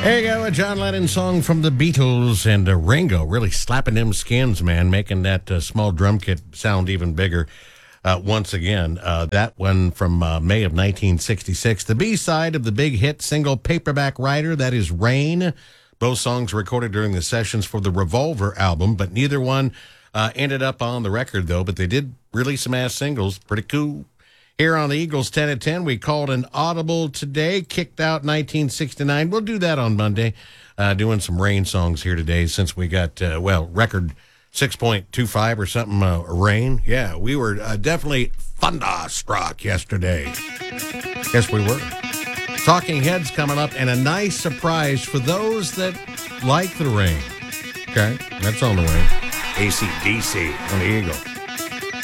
There you go, a John Lennon song from the Beatles, and Ringo really slapping them skins, man, making that small drum kit sound even bigger once again. That one from May of 1966. The B-side of the big hit single Paperback Writer, that is Rain. Both songs recorded during the sessions for the Revolver album, but neither one ended up on the record, though. But they did release some ass singles. Pretty cool. Here on the Eagles 10 at 10, we called an audible today, kicked out 1969. We'll do that on Monday, doing some Rain songs here today since we got, record 6.25 or something rain. Yeah, we were definitely thunderstruck yesterday. Yes, we were. Talking Heads coming up, and a nice surprise for those that like the rain. Okay, that's on the way. AC/DC on the Eagle.